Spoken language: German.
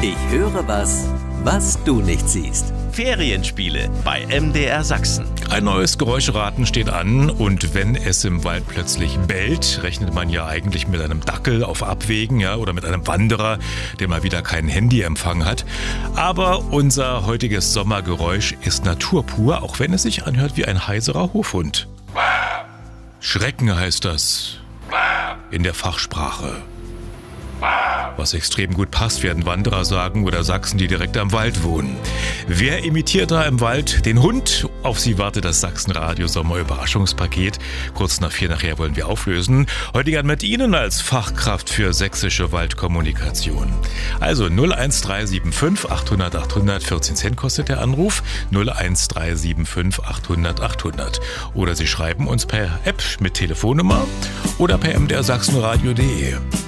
Ich höre was du nicht siehst. Ferienspiele bei MDR Sachsen. Ein neues Geräuscheraten steht an und wenn es im Wald plötzlich bellt, rechnet man ja eigentlich mit einem Dackel auf Abwägen, ja, oder mit einem Wanderer, der mal wieder keinen Handyempfang hat. Aber unser heutiges Sommergeräusch ist naturpur, auch wenn es sich anhört wie ein heiserer Hofhund. Schrecken heißt das in der Fachsprache. Was extrem gut passt, werden Wanderer sagen oder Sachsen, die direkt am Wald wohnen. Wer imitiert da im Wald den Hund? Auf Sie wartet das Sachsenradio Sommerüberraschungspaket. Kurz nach 4 nachher wollen wir auflösen. Heute gern mit Ihnen als Fachkraft für sächsische Waldkommunikation. Also 01375 800 800, 14 Cent kostet der Anruf. 01375 800 800. Oder Sie schreiben uns per App mit Telefonnummer oder per mdrsachsenradio.de.